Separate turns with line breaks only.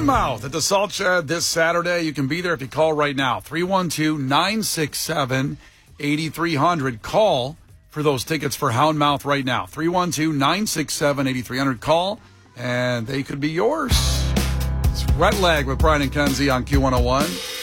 Houndmouth at the Salt Shed this Saturday. You can be there if you call right now. 312-967-8300. Call for those tickets for Houndmouth right now. 312-967-8300. Call, and they could be yours. It's Wet Leg with Brian and Kenzie on Q101.